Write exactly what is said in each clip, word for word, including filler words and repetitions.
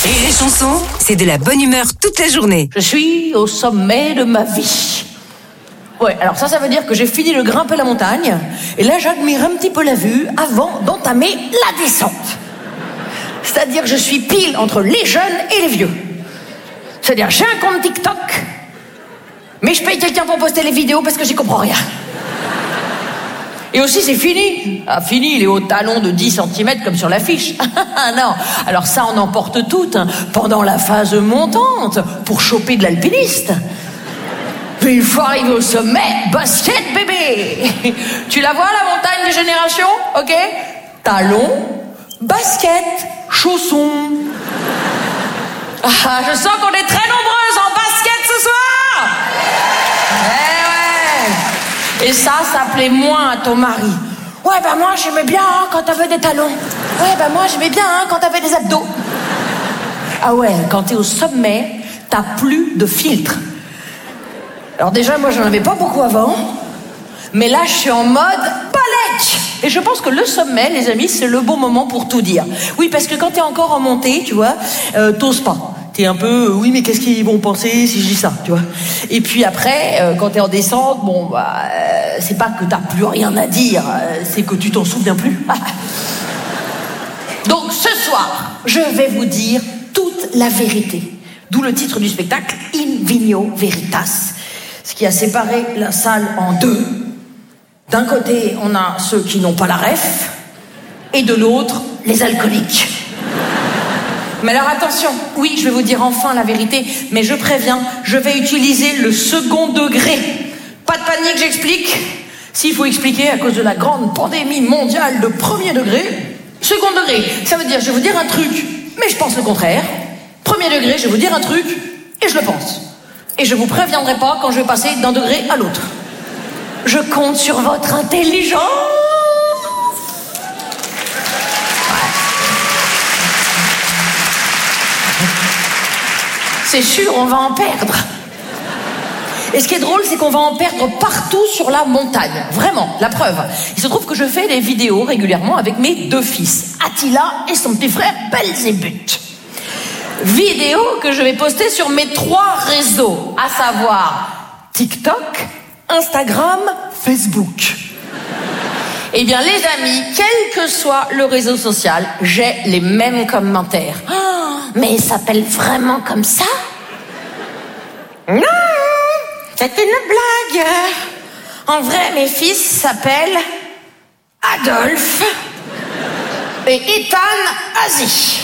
Et les chansons, c'est de la bonne humeur toute la journée. Je suis au sommet de ma vie. Ouais, alors ça, ça veut dire que j'ai fini de grimper la montagne, et là, j'admire un petit peu la vue avant d'entamer la descente. C'est-à-dire que je suis pile entre les jeunes et les vieux. C'est-à-dire, j'ai un compte TikTok, mais je paye quelqu'un pour poster les vidéos parce que j'y comprends rien. Et aussi, c'est fini. Ah, fini, les hauts talons de dix centimètres comme sur l'affiche. Non, alors ça, on emporte toutes hein, pendant la phase montante pour choper de l'alpiniste. Puis une fois arrivé au sommet, basket bébé. Tu la vois, la montagne des générations, ok? Talons, basket, chaussons. Ah, je sens qu'on est très nombreuses en basket ce soir. Eh ouais. Et ça, ça plaît moins à ton mari. Ouais, bah moi, j'aimais bien hein, quand t'avais des talons. Ouais, bah moi, j'aimais bien hein, quand t'avais des abdos. Ah ouais, quand t'es au sommet, t'as plus de filtre. Alors déjà, moi, j'en avais pas beaucoup avant. Mais là, je suis en mode balèque. Et je pense que le sommet, les amis, c'est le bon moment pour tout dire. Oui, parce que quand t'es encore en montée, tu vois, euh, t'oses pas. T'es un peu, euh, oui, mais qu'est-ce qu'ils vont penser si je dis ça, tu vois. Et puis après, euh, quand t'es en descente, bon, bah, euh, c'est pas que t'as plus rien à dire, euh, c'est que tu t'en souviens plus. Donc, ce soir, je vais vous dire toute la vérité. D'où le titre du spectacle, In Vigno Veritas. Ce qui a séparé la salle en deux. D'un côté, on a ceux qui n'ont pas la ref, et de l'autre, les alcooliques. Mais alors attention, oui, je vais vous dire enfin la vérité, mais je préviens, je vais utiliser le second degré. Pas de panique, j'explique. S'il faut expliquer à cause de la grande pandémie mondiale de premier degré, second degré, ça veut dire, je vais vous dire un truc, mais je pense le contraire. Premier degré, je vais vous dire un truc, et je le pense. Et je vous préviendrai pas quand je vais passer d'un degré à l'autre. Je compte sur votre intelligence. Ouais. C'est sûr, on va en perdre. Et ce qui est drôle, c'est qu'on va en perdre partout sur la montagne. Vraiment, la preuve. Il se trouve que je fais des vidéos régulièrement avec mes deux fils, Attila et son petit frère Belzébuth. Vidéo que je vais poster sur mes trois réseaux, à savoir TikTok, Instagram, Facebook. Eh bien, les amis, quel que soit le réseau social, j'ai les mêmes commentaires. Oh, mais il s'appelle vraiment comme ça? Non, c'est une blague. En vrai, mes fils s'appellent Adolphe et Ethan Asie.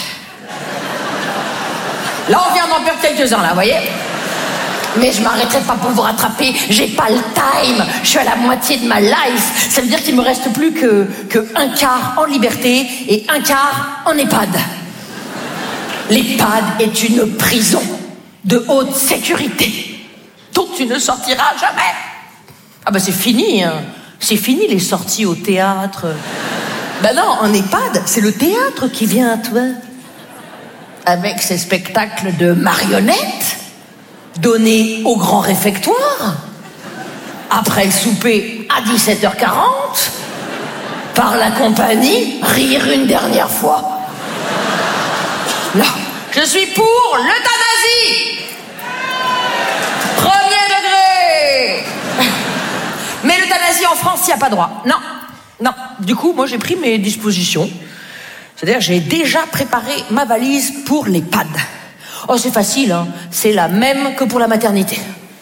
Là, on vient d'en perdre quelques-uns, là, vous voyez? Mais je m'arrêterai pas pour vous rattraper. J'ai pas le time. Je suis à la moitié de ma life. Ça veut dire qu'il me reste plus que, que un quart en liberté et un quart en EHPAD. L'EHPAD est une prison de haute sécurité dont tu ne sortiras jamais. Ah ben c'est fini, hein. C'est fini les sorties au théâtre. Ben non, en EHPAD, c'est le théâtre qui vient à toi. Avec ses spectacles de marionnettes, donnés au grand réfectoire, après le souper à dix-sept heures quarante, par la compagnie Rire une dernière fois. Là, je suis pour l'euthanasie. Premier degré. Mais l'euthanasie en France, il n'y a pas droit. Non, non. Du coup, moi, j'ai pris mes dispositions. C'est-à-dire, j'ai déjà préparé ma valise pour l'EHPAD. Oh, c'est facile, hein. C'est la même que pour la maternité.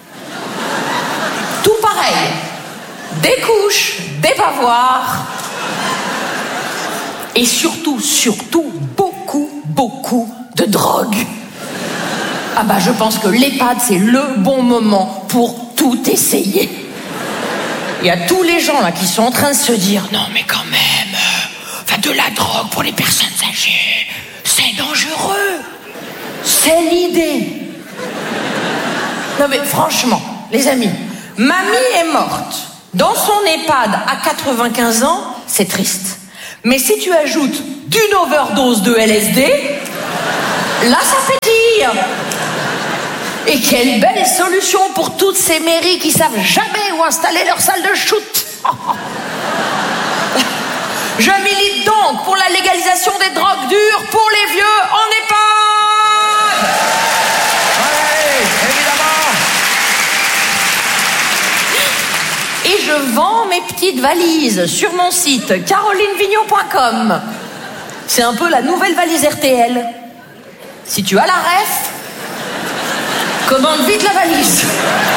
Tout pareil. Des couches, des pavoirs. Et surtout, surtout, beaucoup, beaucoup de drogue. Ah bah, je pense que l'EHPAD, c'est le bon moment pour tout essayer. Il y a tous les gens là qui sont en train de se dire, non mais quand même... Enfin, de la drogue pour les personnes âgées, c'est dangereux. C'est l'idée. Non mais franchement, les amis, mamie est morte dans son EHPAD à quatre-vingt-quinze ans, c'est triste. Mais si tu ajoutes d'une overdose de L S D, là ça pétille. Et quelle belle solution pour toutes ces mairies qui savent jamais où installer leur salle de shoot. Je milite donc pour la légalisation des drogues dures pour les vieux en EHPAD. petites valises sur mon site caroline vigneault point com. C'est un peu la nouvelle valise R T L. Si tu as la ref, commande vite la valise.